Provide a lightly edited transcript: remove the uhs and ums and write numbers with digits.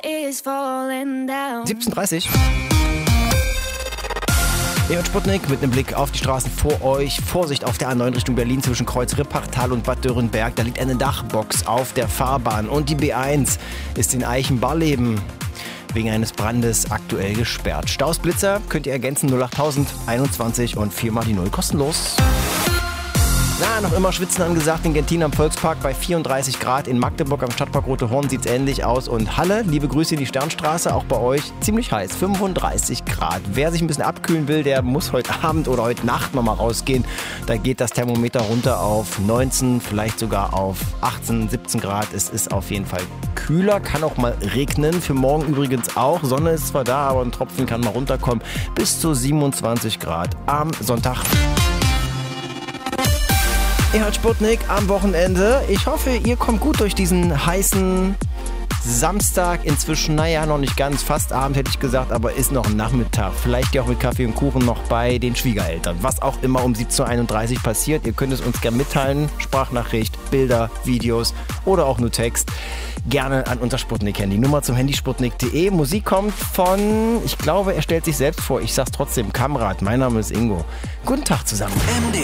17:30. Ihr hört Sputnik mit einem Blick auf die Straßen vor euch. Vorsicht auf der A9 Richtung Berlin zwischen Kreuz Rippachtal und Bad Dürrenberg. Da liegt eine Dachbox auf der Fahrbahn. Und die B1 ist in Eichenbarleben wegen eines Brandes aktuell gesperrt. Stausblitzer könnt ihr ergänzen 08000 21 und 4 mal die 0 kostenlos. Noch immer Schwitzen angesagt in Gentin am Volkspark bei 34 Grad. In Magdeburg am Stadtpark Rote Horn sieht es ähnlich aus. Und Halle, liebe Grüße in die Sternstraße, auch bei euch ziemlich heiß, 35 Grad. Wer sich ein bisschen abkühlen will, der muss heute Abend oder heute Nacht nochmal rausgehen. Da geht das Thermometer runter auf 19, vielleicht sogar auf 18, 17 Grad. Es ist auf jeden Fall kühler, kann auch mal regnen. Für morgen übrigens auch. Sonne ist zwar da, aber ein Tropfen kann mal runterkommen. Bis zu 27 Grad am Sonntag. Ihr hört Sputnik am Wochenende. Ich hoffe, ihr kommt gut durch diesen heißen Samstag. Inzwischen, noch nicht ganz, fast Abend hätte ich gesagt, aber ist noch ein Nachmittag. Vielleicht ja auch mit Kaffee und Kuchen noch bei den Schwiegereltern. Was auch immer um 17:31 Uhr passiert, ihr könnt es uns gerne mitteilen. Sprachnachricht, Bilder, Videos oder auch nur Text. Gerne an unser Sputnik-Handy. Nummer zum Handy sputnik.de. Musik kommt von, ich glaube, er stellt sich selbst vor. Ich sag's trotzdem, Kamrat. Mein Name ist Ingo. Guten Tag zusammen.